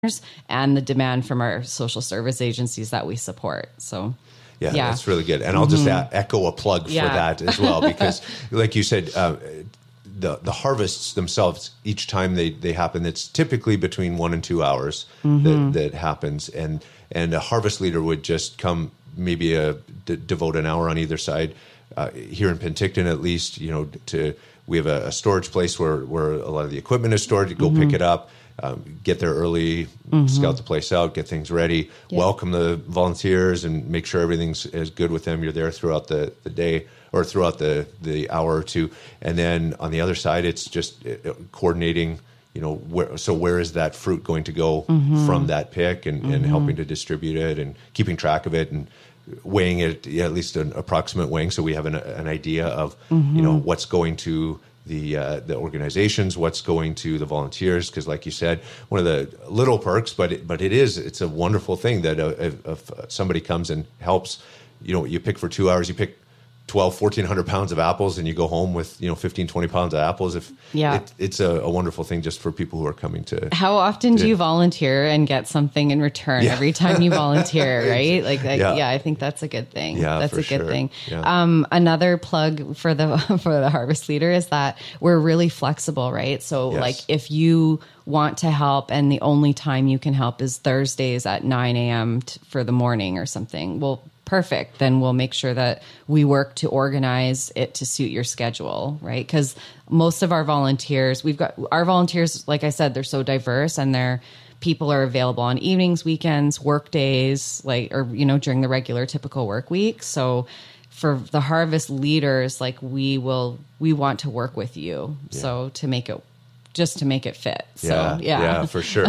and the demand from our social service agencies that we support. So yeah, that's really good. And I'll just echo a plug for that as well, because like you said, the harvests themselves, each time they happen, it's typically between 1 and 2 hours that happens. And a harvest leader would just come, maybe devote an hour on either side. Here in Penticton, at least, we have a storage place where a lot of the equipment is stored. You go pick it up, get there early, scout the place out, get things ready, welcome the volunteers, and make sure everything's as good with them. You're there throughout the day, or throughout the hour or two. And then on the other side, it's just coordinating, where is that fruit going to go from that pick, and helping to distribute it and keeping track of it and weighing it, at least an approximate weighing, so we have an idea of what's going to the organizations, what's going to the volunteers. Because like you said, one of the little perks, but it's a wonderful thing that if somebody comes and helps, you pick for 2 hours, you pick 1,400 pounds of apples, and you go home with 15, 20 pounds of apples. It's a wonderful thing just for people who are coming to. How often do you volunteer and get something in return every time you volunteer? Right? Like I think that's a good thing. Yeah, that's a good thing. Yeah. Another plug for the harvest leader is that we're really flexible, right? So like if you want to help and the only time you can help is Thursdays at 9 a.m. For the morning or something, well, perfect. Then we'll make sure that we work to organize it to suit your schedule, right? Because most of our volunteers, like I said, they're so diverse, and people are available on evenings, weekends, work days, during the regular typical work week. So for the harvest leaders, we want to work with you. So to make it fit. So yeah, for sure.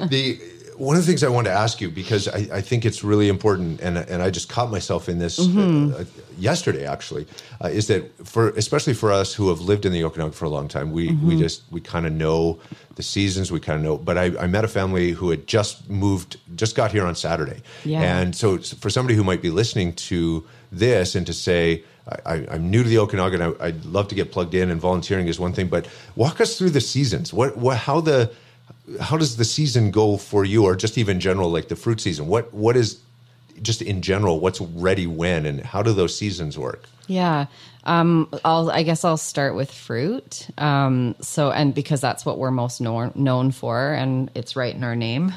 One of the things I wanted to ask you, because I think it's really important, and I just caught myself in this yesterday, actually, is that especially for us who have lived in the Okanagan for a long time, we kind of know the seasons, we kind of know. But I met a family who had just got here on Saturday. Yeah. And so for somebody who might be listening to this and to say, I'm new to the Okanagan, I'd love to get plugged in, and volunteering is one thing, but walk us through the seasons. How does the season go for you, or just even general, like the fruit season? What is, just in general, what's ready when, and how do those seasons work? Yeah. I guess I'll start with fruit. And because that's what we're most known for, and it's right in our name.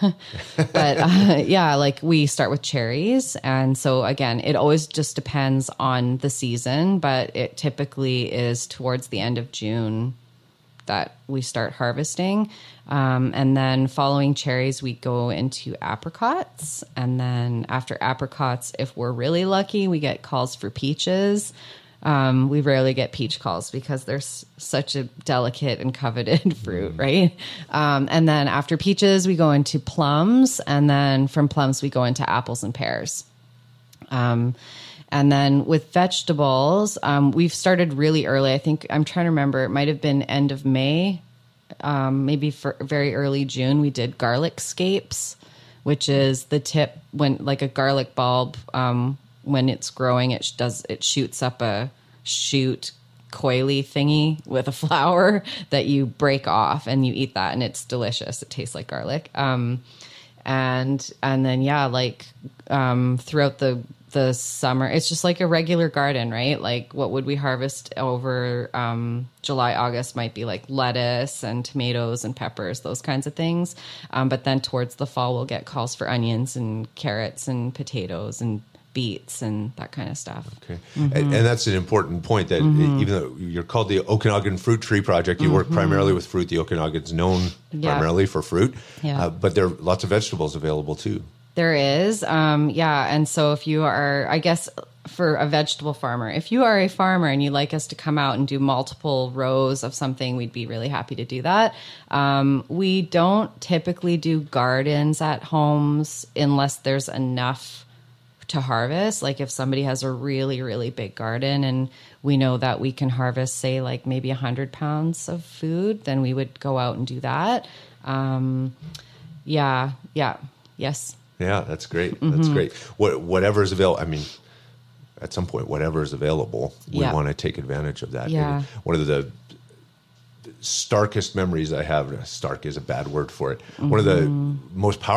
But we start with cherries. And so again, it always just depends on the season, but it typically is towards the end of June that we start harvesting. And then following cherries, we go into apricots. And then after apricots, if we're really lucky, we get calls for peaches. We rarely get peach calls because they're such a delicate and coveted fruit, right? And then after peaches, we go into plums. And then from plums, we go into apples and pears. And then with vegetables, we've started really early. I think, I'm trying to remember, it might have been end of May, maybe for very early June. We did garlic scapes, which is the tip when, like a garlic bulb, when it's growing, it shoots up a shoot coily thingy with a flower that you break off, and you eat that, and it's delicious. It tastes like garlic. And then throughout the summer, it's just like a regular garden, right? Like what would we harvest over July, August might be like lettuce and tomatoes and peppers, those kinds of things. But then towards the fall, we'll get calls for onions and carrots and potatoes and beets and that kind of stuff. Okay. And that's an important point, that even though you're called the Okanagan Fruit Tree Project, you work primarily with fruit. The Okanagan's known primarily for fruit, but there are lots of vegetables available too. There is. And so if you are, I guess, for a vegetable farmer, if you are a farmer and you'd like us to come out and do multiple rows of something, we'd be really happy to do that. We don't typically do gardens at homes unless there's enough to harvest. Like if somebody has a really, really big garden and we know that we can harvest, say, like maybe 100 pounds of food, then we would go out and do that. Yes. Yeah, that's great. That's great. Whatever is available. I mean, at some point, whatever is available, we want to take advantage of that. Yeah. One of the starkest memories I have, stark is a bad word for it. One of the most powerful